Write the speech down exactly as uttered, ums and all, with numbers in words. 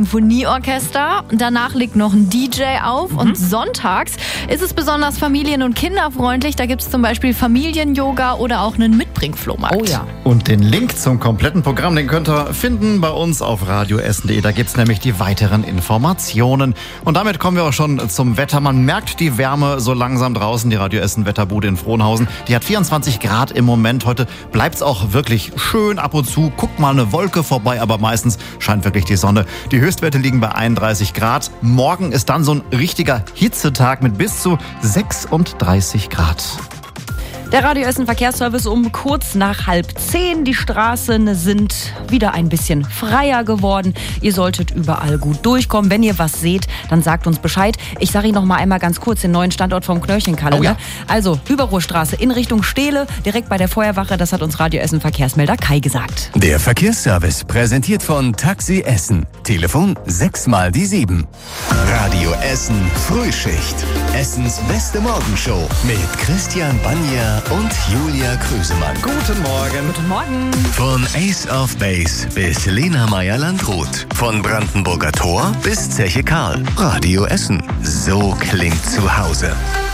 Symphonieorchester. Danach legt noch ein D J auf. Mhm. Und sonntags ist es besonders familien- und kinderfreundlich. Da gibt es zum Beispiel Familien-Yoga oder auch einen Mitbringflohmarkt. Oh ja. Und den Link zum kompletten Programm, den könnt ihr finden bei uns auf radio essen punkt de. Da gibt es nämlich die weiteren Informationen. Und damit kommen wir auch schon zum Wetter. Man merkt die Wärme so langsam draußen. Die Radio Essen Wetterbude in Frohnhausen, die hat vierundzwanzig Grad im Moment. Heute bleibt es auch wirklich schön. Ab und zu guckt mal eine Wolke vorbei, aber meistens scheint wirklich die Sonne. Die Höchstwerte liegen bei einunddreißig Grad. Morgen ist dann so ein richtiger Hitzetag mit bis zu sechsunddreißig Grad. Der Radio Essen Verkehrsservice um kurz nach halb zehn. Die Straßen sind wieder ein bisschen freier geworden. Ihr solltet überall gut durchkommen. Wenn ihr was seht, dann sagt uns Bescheid. Ich sage Ihnen noch mal einmal ganz kurz den neuen Standort vom Knöllchenkalender. Oh ja. Also Überruhrstraße in Richtung Stehle, direkt bei der Feuerwache. Das hat uns Radio Essen Verkehrsmelder Kai gesagt. Der Verkehrsservice präsentiert von Taxi Essen. Telefon sechs mal die sieben. Radio Essen Frühschicht. Essens beste Morgenshow mit Christian Banja und Julia Krüsemann. Guten Morgen. Guten Morgen. Von Ace of Base bis Lena Meyer-Landrut. Von Brandenburger Tor bis Zeche Karl. Radio Essen. So klingt zu Hause.